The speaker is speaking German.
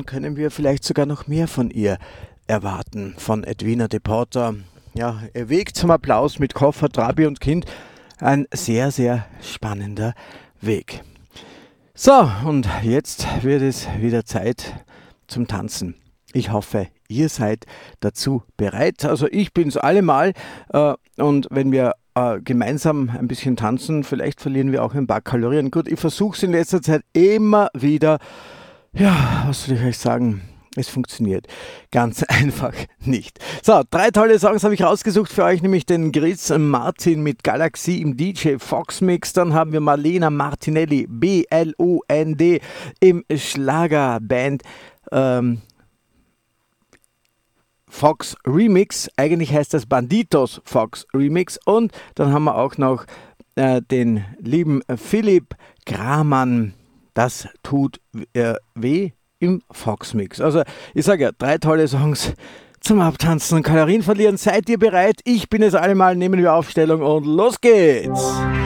dann können wir vielleicht sogar noch mehr von ihr erwarten, von Edwina Deporter. Ja, ihr Weg zum Applaus mit Koffer, Trabi und Kind. Ein sehr, sehr spannender Weg. So, und jetzt wird es wieder Zeit zum Tanzen. Ich hoffe, ihr seid dazu bereit. Also ich bin's allemal. Und wenn wir gemeinsam ein bisschen tanzen, vielleicht verlieren wir auch ein paar Kalorien. Gut, ich versuche es in letzter Zeit immer wieder. Ja, was soll ich euch sagen? Es funktioniert ganz einfach nicht. So, 3 tolle Songs habe ich rausgesucht für euch, nämlich den Chris Martin mit Galaxy im DJ Fox Mix. Dann haben wir Marlena Martinelli, BLOND im Schlagerband Fox Remix. Eigentlich heißt das Banditos Fox Remix. Und dann haben wir auch noch den lieben Philipp Kramann. Das tut weh im Fox-Mix. Also ich sage ja, 3 tolle Songs zum Abtanzen und Kalorien verlieren. Seid ihr bereit? Ich bin es allemal. Nehmen wir Aufstellung und los geht's!